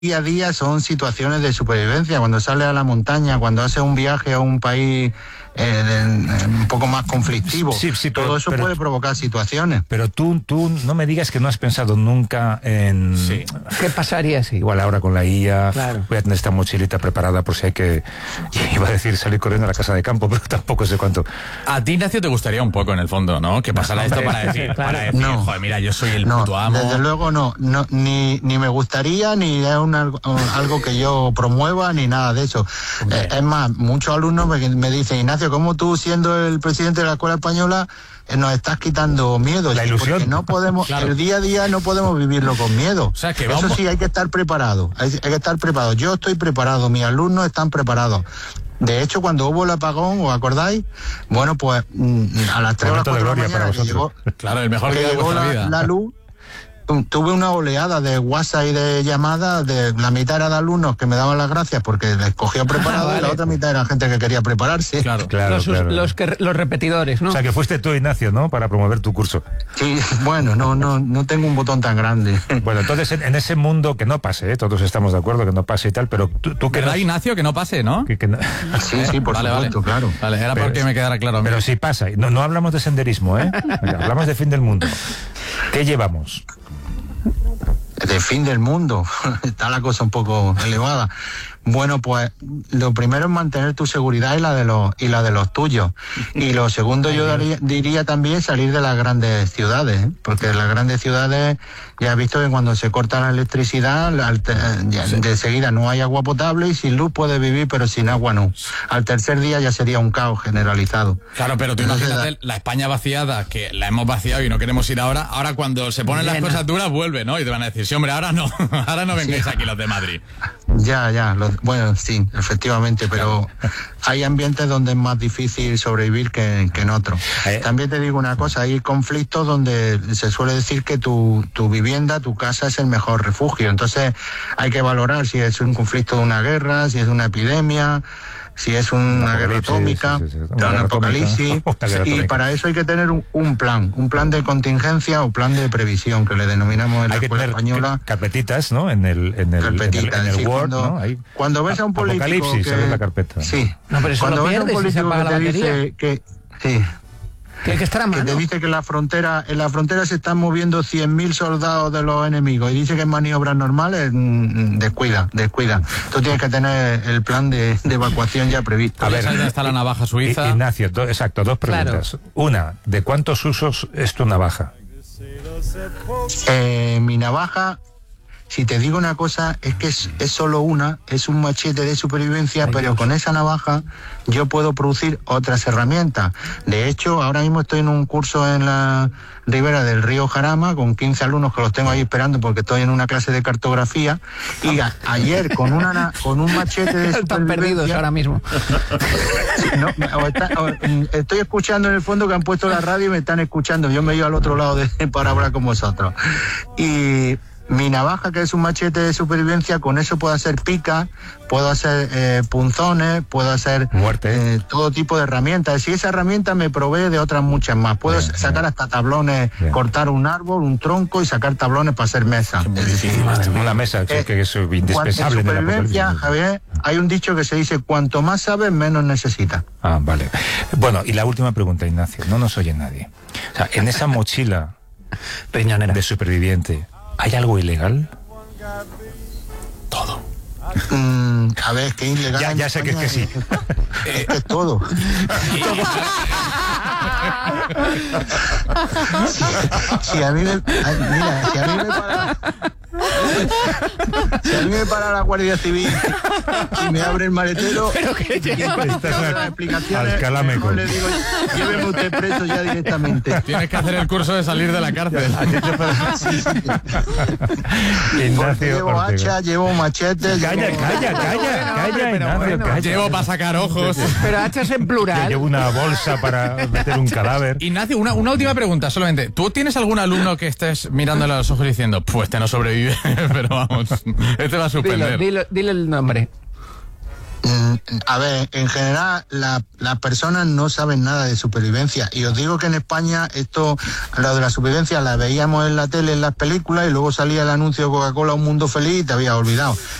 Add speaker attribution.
Speaker 1: día a día son situaciones de supervivencia. Cuando sales a la montaña, cuando haces un viaje a un país un poco más conflictivo, todo eso puede provocar situaciones.
Speaker 2: Pero tú no me digas que no has pensado nunca en...
Speaker 3: Sí. ¿Qué pasaría si?
Speaker 2: Igual ahora con la IA,
Speaker 3: claro,
Speaker 2: voy a tener esta mochilita preparada por si hay que... Iba a decir salir corriendo a la casa de campo, pero tampoco sé cuánto.
Speaker 4: A ti, Ignacio, te gustaría un poco, en el fondo, ¿no? Que pasara esto para decir,
Speaker 1: no,
Speaker 4: joder, mira, yo soy el puto amo.
Speaker 1: Desde luego no, ni me gustaría, ni es algo que yo promueva, ni nada de eso. Es más, muchos alumnos me dicen, Ignacio, ¿cómo tú, siendo el presidente de la Escuela Española, nos estás quitando miedo?
Speaker 2: La ilusión.
Speaker 1: Porque no podemos, claro, el día a día no podemos vivirlo con miedo.
Speaker 4: O sea, que
Speaker 1: eso sí, hay que estar preparado. Hay que estar preparado. Yo estoy preparado, mis alumnos están preparados. De hecho, cuando hubo el apagón, ¿os acordáis? Bueno, pues a las 3 o las 4 de la mañana que llegó,
Speaker 4: claro, el mejor día de
Speaker 1: llegó
Speaker 4: vuestra vida.
Speaker 1: la luz, tuve una oleada de WhatsApp y de llamadas. De la mitad era de alumnos que me daban las gracias porque les cogía preparado, vale, y la otra mitad era gente que quería prepararse.
Speaker 3: Claro. Los repetidores, ¿no?
Speaker 2: O sea, que fuiste tú, Ignacio, ¿no? Para promover tu curso.
Speaker 1: Sí, bueno, no tengo un botón tan grande.
Speaker 2: Bueno, entonces en ese mundo que no pase, todos estamos de acuerdo que no pase y tal, pero tú
Speaker 4: ¿verdad, Ignacio, que no pase, no?
Speaker 2: No...
Speaker 1: Sí, por supuesto, claro.
Speaker 4: Vale, era porque me quedara claro.
Speaker 2: Pero sí pasa. No hablamos de senderismo, hablamos de fin del mundo. ¿Qué llevamos?
Speaker 1: De fin del mundo, está la cosa un poco elevada. Bueno, pues lo primero es mantener tu seguridad y la de los tuyos. Y lo segundo, yo diría también salir de las grandes ciudades, porque en las grandes ciudades ya he visto que cuando se corta la electricidad, de seguida no hay agua potable, y sin luz puedes vivir, pero sin agua no. Al tercer día ya sería un caos generalizado.
Speaker 4: Claro, pero tú imagínate la España vaciada, que la hemos vaciado y no queremos ir ahora cuando se ponen las cosas duras vuelve, ¿no? Y te van a decir, sí, hombre, ahora no vengáis aquí los de Madrid.
Speaker 1: Bueno, sí, efectivamente, pero hay ambientes donde es más difícil sobrevivir que en otros. También te digo una cosa, hay conflictos donde se suele decir que tu vivienda, tu casa es el mejor refugio. Entonces hay que valorar si es un conflicto de una guerra, si es una epidemia, si es una guerra atómica, un apocalipsis, y para eso hay que tener un plan de contingencia o plan de previsión, que le denominamos en la Escuela Española.
Speaker 2: Carpetitas, ¿no? En el Word, ¿no?
Speaker 1: Cuando ves a un político
Speaker 2: Apocalipsis,
Speaker 1: que...
Speaker 2: la carpeta.
Speaker 1: Sí.
Speaker 3: No, pero eso
Speaker 1: cuando
Speaker 3: lo
Speaker 1: ves a un
Speaker 3: pierdes si se
Speaker 1: político
Speaker 3: apaga
Speaker 1: que
Speaker 3: la
Speaker 1: te
Speaker 3: batería.
Speaker 1: dice que... Sí.
Speaker 3: Que estar a mano.
Speaker 1: Que te dice que en la frontera se están moviendo 100.000 soldados de los enemigos, y dice que en maniobras normales, descuida. Tú tienes que tener el plan de evacuación ya previsto.
Speaker 4: A ver, ya está la navaja suiza.
Speaker 2: Ignacio, exacto, dos preguntas. Claro. Una, ¿de cuántos usos es tu navaja?
Speaker 1: Mi navaja, si te digo una cosa, es que es solo una, es un machete de supervivencia, pero con esa navaja yo puedo producir otras herramientas. De hecho, ahora mismo estoy en un curso en la ribera del río Jarama con 15 alumnos que los tengo ahí esperando porque estoy en una clase de cartografía, y ayer con un machete de supervivencia...
Speaker 3: Están perdidos ahora mismo.
Speaker 1: Estoy escuchando en el fondo que han puesto la radio y me están escuchando. Yo me he ido al otro lado para hablar con vosotros. Y mi navaja, que es un machete de supervivencia, con eso puedo hacer picas, puedo hacer punzones, puedo hacer todo tipo de herramientas. Y esa herramienta me provee de otras muchas más. Puedo sacar hasta tablones, cortar un árbol, un tronco, y sacar tablones para hacer mesas.
Speaker 2: Una mesa que es indispensable.
Speaker 1: En supervivencia, Javier, hay un dicho que se dice: cuanto más sabes, menos necesitas.
Speaker 2: Ah, vale. Bueno, y la última pregunta, Ignacio. No nos oye nadie. O sea, en esa mochila de superviviente, ¿hay algo ilegal?
Speaker 4: Todo.
Speaker 1: A ver, es que ilegal.
Speaker 2: Ya sé que es que sí.
Speaker 1: Es todo. Si a mí me para la Guardia Civil y me abre el maletero,
Speaker 3: pero que
Speaker 1: las explicaciones,
Speaker 2: Alcalameco.
Speaker 1: le digo, lléveme usted preso ya directamente.
Speaker 4: Tienes que hacer el curso de salir de la cárcel.
Speaker 2: Ignacio,
Speaker 1: llevo hacha, llevo machete.
Speaker 2: Calla, Ignacio, calla.
Speaker 4: Llevo para sacar ojos.
Speaker 3: Pero hachas en plural.
Speaker 2: Llevo una bolsa para meter un cadáver.
Speaker 4: Ignacio, una última pregunta solamente. ¿Tú tienes algún alumno que estés mirándole a los ojos y diciendo, pues este no sobrevive, pero vamos, este va a suspender?
Speaker 3: Dile el nombre.
Speaker 1: A ver, en general las personas no saben nada de supervivencia, y os digo que en España lo de la supervivencia la veíamos en la tele, en las películas, y luego salía el anuncio de Coca-Cola, Un Mundo Feliz, y te habías olvidado.